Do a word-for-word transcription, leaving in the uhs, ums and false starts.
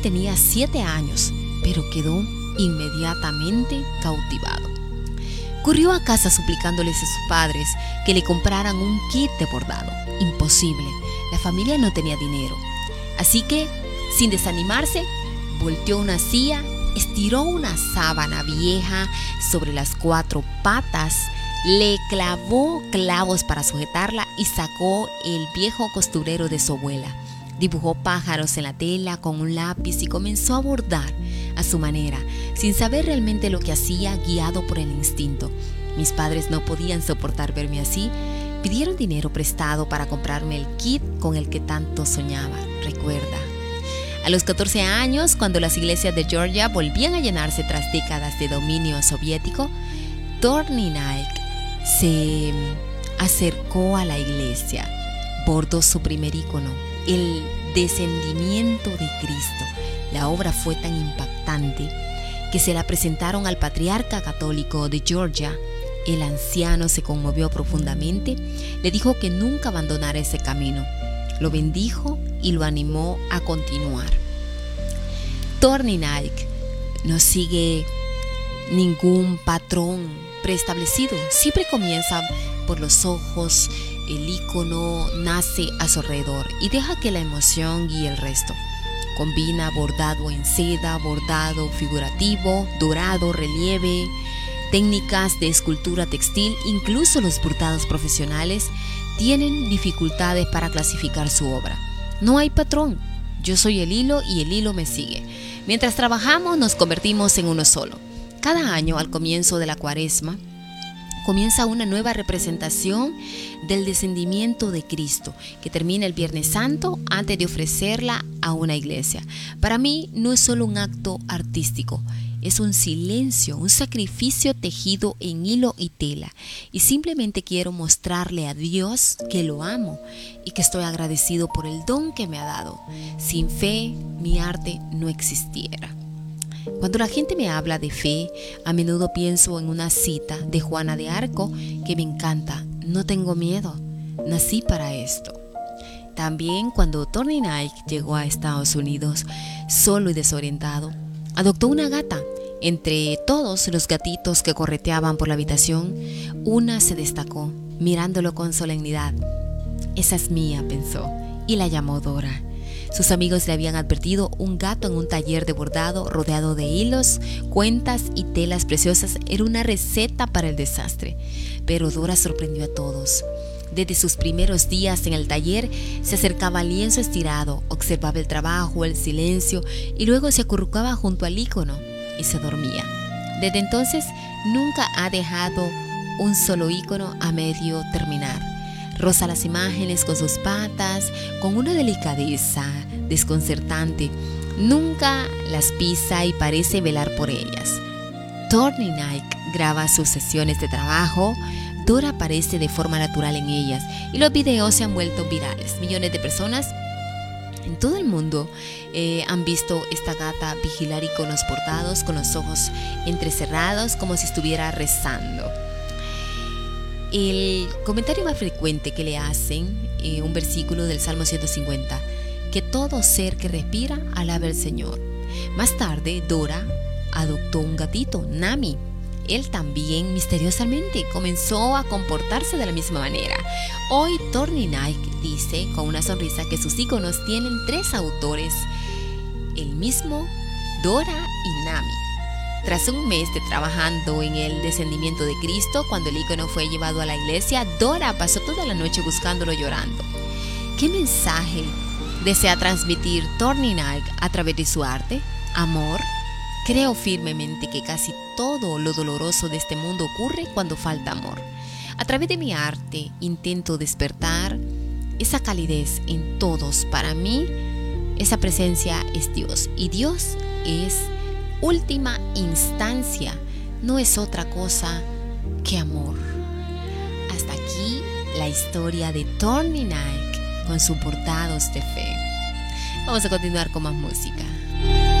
tenía siete años, pero quedó inmediatamente cautivado. Corrió a casa suplicándoles a sus padres que le compraran un kit de bordado. Imposible, la familia no tenía dinero. Así que, sin desanimarse, volteó una silla, estiró una sábana vieja sobre las cuatro patas, le clavó clavos para sujetarla y sacó el viejo costurero de su abuela. Dibujó pájaros en la tela con un lápiz y comenzó a bordar a su manera, sin saber realmente lo que hacía, guiado por el instinto. Mis padres no podían soportar verme así. Pidieron dinero prestado para comprarme el kit con el que tanto soñaba, recuerda. A los catorce años, cuando las iglesias de Georgia volvían a llenarse tras décadas de dominio soviético, Torninaik se acercó a la iglesia, bordó su primer ícono, el descendimiento de Cristo. La obra fue tan impactante que se la presentaron al patriarca católico de Georgia. El anciano se conmovió profundamente, le dijo que nunca abandonara ese camino, lo bendijo y lo animó a continuar. Torninaik no sigue ningún patrón preestablecido, siempre comienza por los ojos, el icono nace a su alrededor y deja que la emoción guíe el resto. Combina bordado en seda, bordado figurativo, dorado, relieve, técnicas de escultura textil. Incluso los bordados profesionales tienen dificultades para clasificar su obra. No hay patrón. Yo soy el hilo y el hilo me sigue. Mientras trabajamos, nos convertimos en uno solo. Cada año, al comienzo de la Cuaresma, comienza una nueva representación del descendimiento de Cristo, que termina el Viernes Santo antes de ofrecerla a una iglesia. Para mí no es solo un acto artístico, es un silencio, un sacrificio tejido en hilo y tela. Y simplemente quiero mostrarle a Dios que lo amo y que estoy agradecido por el don que me ha dado. Sin fe, mi arte no existiera. Cuando la gente me habla de fe, a menudo pienso en una cita de Juana de Arco que me encanta. No tengo miedo, nací para esto. También cuando Torninaik llegó a Estados Unidos, solo y desorientado, adoptó una gata. Entre todos los gatitos que correteaban por la habitación, una se destacó, mirándolo con solemnidad. Esa es mía, pensó, y la llamó Dora. Sus amigos le habían advertido: un gato en un taller de bordado rodeado de hilos, cuentas y telas preciosas era una receta para el desastre. Pero Dora sorprendió a todos. Desde sus primeros días en el taller, se acercaba al lienzo estirado, observaba el trabajo, el silencio y luego se acurrucaba junto al ícono y se dormía. Desde entonces, nunca ha dejado un solo ícono a medio terminar. Roza las imágenes con sus patas, con una delicadeza desconcertante. Nunca las pisa y parece velar por ellas. Torninaik graba sus sesiones de trabajo. Dora aparece de forma natural en ellas y los videos se han vuelto virales. Millones de personas en todo el mundo eh, han visto esta gata vigilar iconos bordados con los ojos entrecerrados como si estuviera rezando. El comentario más frecuente que le hacen, eh, un versículo del Salmo ciento cincuenta, que todo ser que respira alabe al Señor. Más tarde, Dora adoptó un gatito, Nami. Él también misteriosamente comenzó a comportarse de la misma manera. Hoy Torninaik dice con una sonrisa que sus iconos tienen tres autores, el mismo Dora y Nami. Tras un mes de trabajando en el descendimiento de Cristo, cuando el ícono fue llevado a la iglesia, Dora pasó toda la noche buscándolo llorando. ¿Qué mensaje desea transmitir Torninaik a través de su arte? ¿Amor? Creo firmemente que casi todo lo doloroso de este mundo ocurre cuando falta amor. A través de mi arte intento despertar esa calidez en todos. Para mí, esa presencia es Dios y Dios es última instancia, no es otra cosa que amor. Hasta aquí la historia de Torninaik con sus bordados de fe. Vamos a continuar con más música.